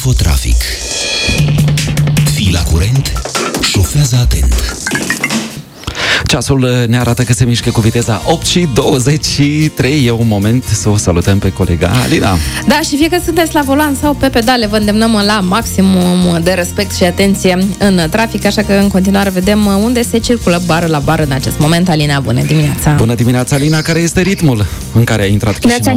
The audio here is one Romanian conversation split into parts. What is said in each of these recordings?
Infotrafic. Fii la curent, șofează atent. Ceasul ne arată că se mișcă cu viteza 8:23. E un moment să o salutăm pe colega Alina. Da, și fie că sunteți la volan sau pe pedale, vă îndemnăm la maximum de respect și atenție în trafic, așa că în continuare vedem unde se circulă bară la bară în acest moment. Alina, bună dimineața! Bună dimineața, Alina! Care este ritmul în care a intrat Chișinău?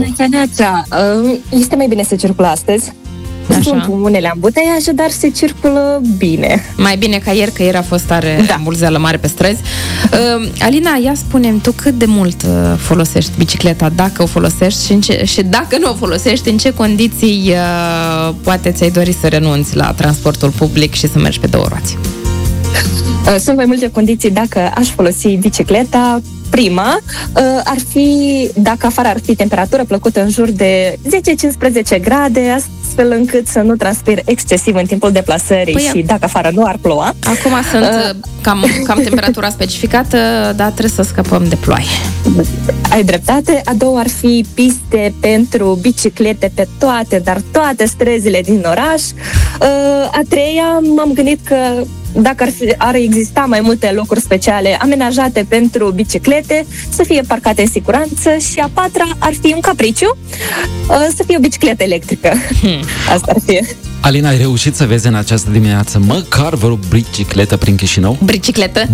Este mai bine să circulă astăzi. Așa. Sunt unele ambuteiaje, dar se circulă bine. Mai bine ca ieri, că ieri a fost tare mulzeală mare pe străzi. Alina, ia spune-mi, tu cât de mult folosești bicicleta, dacă o folosești și dacă nu o folosești, în ce condiții poate ți-ai dori să renunți la transportul public și să mergi pe două roți? Sunt mai multe condiții dacă aș folosi bicicleta. Prima ar fi dacă afară ar fi temperatură plăcută în jur de 10-15 grade, astfel încât să nu transpir excesiv în timpul deplasării și dacă afară nu ar ploua. Acum sunt cam temperatura specificată, dar trebuie să scăpăm de ploaie. Ai dreptate. A doua ar fi piste pentru biciclete pe toate străzile din oraș. A treia, m-am gândit că dacă ar exista mai multe locuri speciale amenajate pentru biciclete, să fie parcate în siguranță, și a patra ar fi un capriciu, să fie o bicicletă electrică. Asta ar fi. Alina, ai reușit să vezi în această dimineață măcar vreo bicicletă prin Chișinău? Bicicletă?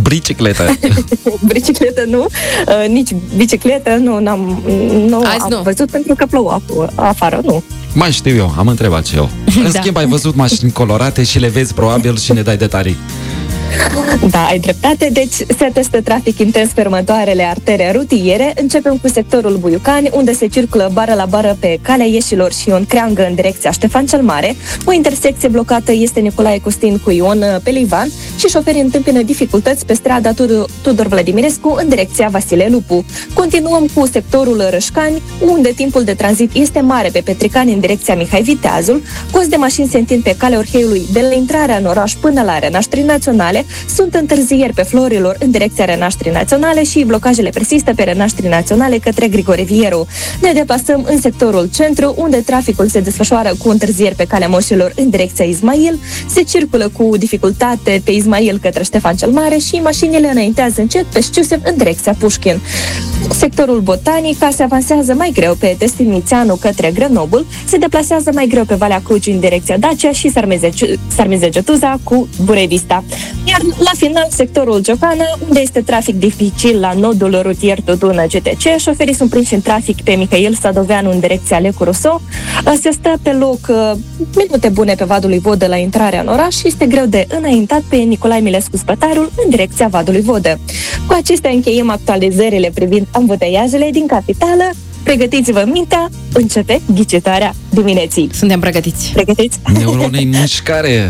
Bicicletă nu, nici bicicletă nu am văzut, pentru că plouă afară, nu. Mai știu eu, am întrebat și eu. În schimb, ai văzut mașini colorate și le vezi probabil și ne dai detalii. Da, ai dreptate. Deci se testă trafic intens pe următoarele artere rutiere. Începem cu sectorul Buiucani, unde se circulă bară la bară pe Calea Ieșilor și Ion Creangă în direcția Ștefan cel Mare. O intersecție blocată este Nicolae Costin cu Ion Pelivan și șoferii întâmpină dificultăți pe strada Tudor Vladimirescu în direcția Vasile Lupu. Continuăm cu sectorul Rășcani, unde timpul de tranzit este mare pe Petricani în direcția Mihai Viteazul. Cozi de mașini se întind pe Calea Orheiului de la intrarea în oraș până la Renașterii Naționale. Sunt întârzieri pe Florilor în direcția Renașterii Naționale și blocajele persistă pe Renașterii Naționale către Grigore Vieru. Ne deplasăm în sectorul centru, unde traficul se desfășoară cu întârzieri pe Calea Moșilor în direcția Izmail. Se circulă cu dificultate pe Izmail către Ștefan cel Mare și mașinile înaintează încet pe Știusev în direcția Pușkin. Sectorul Botanica se avansează mai greu pe Destinițeanu către Grenoble, se deplasează mai greu pe Valea Cruci în direcția Dacia și Sarmizegetuza cu Burevista. Iar la final, sectorul Giocana, unde este trafic dificil la nodul rutier Tudună GTC, șoferii sunt prinși în trafic pe Mihail Sadoveanu în direcția Lecu Rousseau. Se stă pe loc minute bune pe Vadul lui Vodă la intrarea în oraș și este greu de înaintat pe Nicolae Milescu Spătarul în direcția Vadului Vodă. Cu acestea încheiem actualizările privind ambuteiajele din capitală. Pregătiți-vă mintea, începe ghicitoarea dimineții. Suntem pregătiți. Pregătiți? Neuronii în mișcare.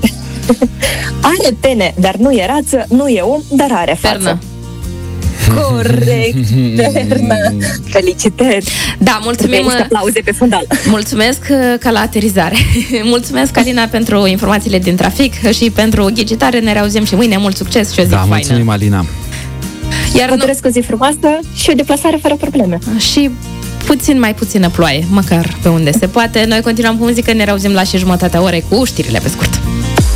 Are pene, dar nu e rață, nu e om, dar are față. Pernă. Corect, Berna. Felicitări. Da, mulțumim. Aplauze pe fundal. Mulțumesc ca la aterizare. Mulțumesc, Alina, pentru informațiile din trafic și pentru ghicitare. Ne reauzim și mâine. Mult succes și o zi faină. Mulțumim, Alina. Iar vă doresc o zi frumoasă și o deplasare fără probleme. Și mai puțină ploaie, măcar pe unde se poate. Noi continuăm cu muzică, ne reauzim la și jumătatea orei cu știrile pe scurt.